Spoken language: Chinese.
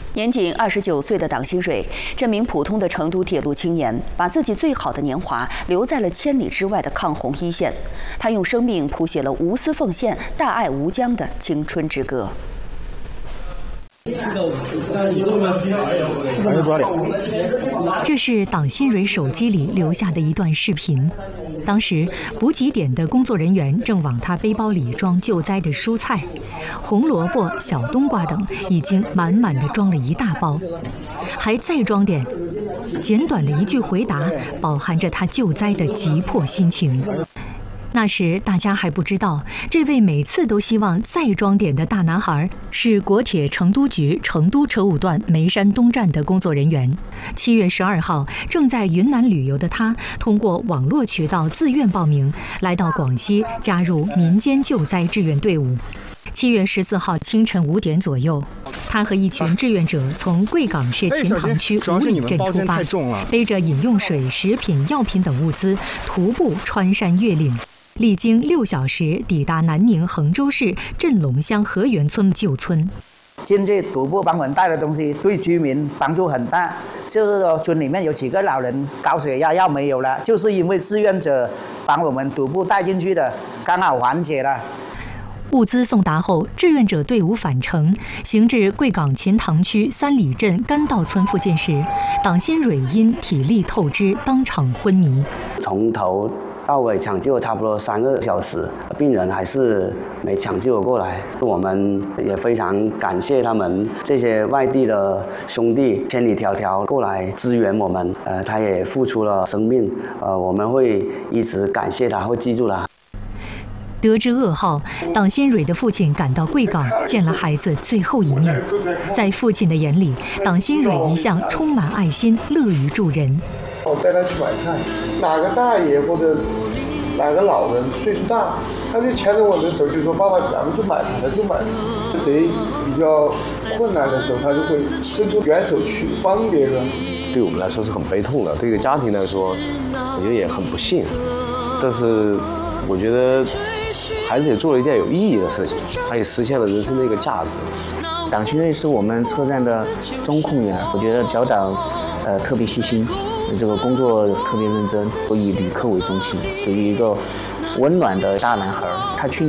年仅29岁的党新蕊，这名普通的成都铁路青年，把自己最好的年华留在了千里之外的抗洪一线。他用生命谱写了无私奉献、大爱无疆的青春之歌。 这是党新蕊手机里留下的一段视频。当时补给点的工作人员正往他背包里装救灾的蔬菜，红萝卜、小冬瓜等已经满满的装了一大包，还再装点。简短的一句回答，饱含着他救灾的急迫心情。 那时大家还不知道，这位每次都希望再装点的大男孩是国铁成都局成都车务段眉山东站的工作人员。7月12号，正在云南旅游的他，通过网络渠道自愿报名，来到广西加入民间救灾志愿队伍。7月14号清晨5点左右，他和一群志愿者从贵港市琴塘区五里镇出发，背着饮用水、食品、药品等物资，徒步穿山越岭。 历经6小时，抵达南宁衡州市镇龙乡河源村旧村。 进去徒步帮我们带的东西，对居民帮助很大。就是说，村里面有几个老人高血压药没有了，就是因为志愿者帮我们徒步带进去的，刚好缓解了。 物资送达后，志愿者队伍返程，行至贵港琴塘区3里镇甘道村附近时，党新蕊因体力透支当场昏迷。 从头 到尾抢救差不多3个小时，病人还是没抢救过来。我们也非常感谢他们这些外地的兄弟千里迢迢过来支援我们。他也付出了生命，我们会一直感谢他，会记住他。 得知噩耗，党新蕊的父亲赶到贵港见了孩子最后一面。在父亲的眼里，党新蕊一向充满爱心，乐于助人。 我带他去买菜，哪个大爷或者哪个老人岁数大，他就牵着我的手就说：“爸爸，咱们去买它，就买。”谁比较困难的时候，他就会伸出援手去帮别人。 对我们来说是很悲痛的，对一个家庭来说，我觉得也很不幸。但是我觉得孩子也做了一件有意义的事情，他也实现了人生的一个价值。 党新蕊是我们车站的中控员，我觉得小党特别细心。 这个工作特别认真，以旅客为中心，属于一个温暖的大男孩。他去